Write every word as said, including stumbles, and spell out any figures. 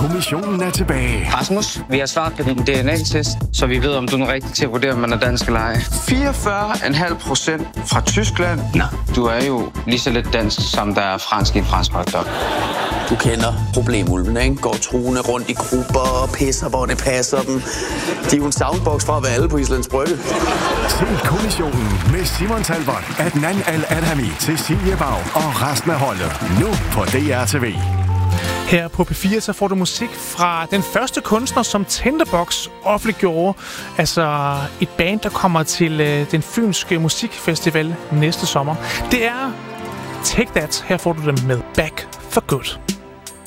kommissionen er tilbage. Rasmus, vi har svaret på din D N A-test, så vi ved, om du er rigtig til at vurdere, om man er dansk eller ej. fireogfyrre komma fem procent fra Tyskland. Nej, du er jo lige så lidt dansk, som der er fransk i en fransk hotdog. Du kender problemulvene, ikke? Går truende rundt i grupper og pisser, hvor det passer dem. De er jo en soundbox fra at være alle på Islands Brygge. Se kommissionen med Simon Talbot, Adnan Al-Adhami, Cecilie Bag og resten af holdet. Nu på D R T V. Her på P fire så får du musik fra den første kunstner, som Tinderbox offentliggjorde. Altså et band, der kommer til øh, den fynske musikfestival næste sommer. Det er Take That. Her får du dem med Back for Good.